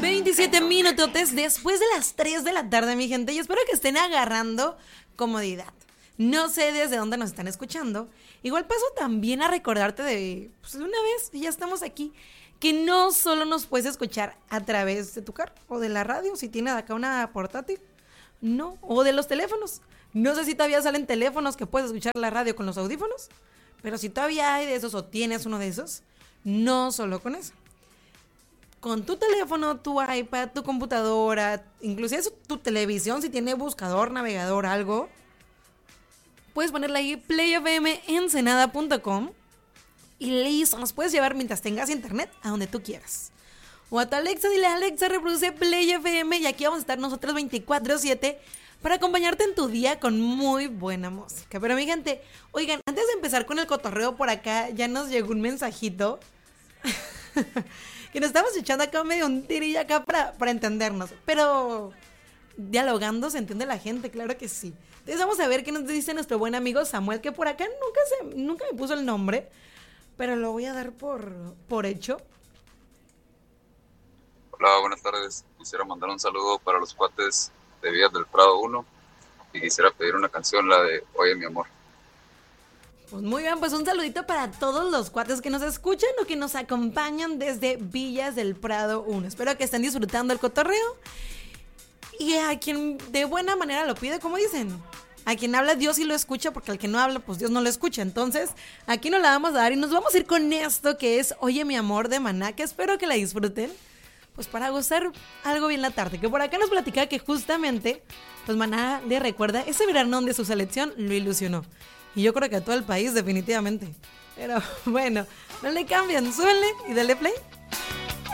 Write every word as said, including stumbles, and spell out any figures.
veintisiete minutos después de las tres de la tarde, mi gente, y espero que estén agarrando comodidad. No sé desde dónde nos están escuchando. Igual paso también a recordarte de, pues de una vez, ya estamos aquí, que no solo nos puedes escuchar a través de tu carro o de la radio, si tienes acá una portátil, no, o de los teléfonos. No sé si todavía salen teléfonos que puedes escuchar la radio con los audífonos, pero si todavía hay de esos o tienes uno de esos, no solo con eso. Con tu teléfono, tu iPad, tu computadora, inclusive tu televisión, si tiene buscador, navegador, algo, puedes ponerle ahí play f m ensenada punto com y listo, nos puedes llevar mientras tengas internet a donde tú quieras. O a tu Alexa, dile Alexa, reproduce Play F M y aquí vamos a estar nosotros veinticuatro siete para acompañarte en tu día con muy buena música. Pero mi gente, oigan, antes de empezar con el cotorreo por acá, ya nos llegó un mensajito que nos estamos echando acá medio un tirillo acá para, para entendernos. Pero dialogando se entiende la gente, claro que sí. Entonces vamos a ver qué nos dice nuestro buen amigo Samuel, que por acá nunca, se, nunca me puso el nombre, pero lo voy a dar por, por hecho. Hola, buenas tardes. Quisiera mandar un saludo para los cuates de Villas del Prado uno y quisiera pedir una canción, la de Oye mi amor. Pues muy bien, pues un saludito para todos los cuates que nos escuchan o que nos acompañan desde Villas del Prado uno. Espero que estén disfrutando el cotorreo y a quien de buena manera lo pide, como dicen, a quien habla Dios sí lo escucha, porque al que no habla pues Dios no lo escucha. Entonces aquí nos la vamos a dar y nos vamos a ir con esto que es Oye mi amor de Maná, que espero que la disfruten, pues para gozar algo bien la tarde. Que por acá nos platica que justamente pues Maná le recuerda ese verano donde su selección lo ilusionó. Y yo creo que a todo el país definitivamente. Pero bueno, no le cambian, súbenle y dale play.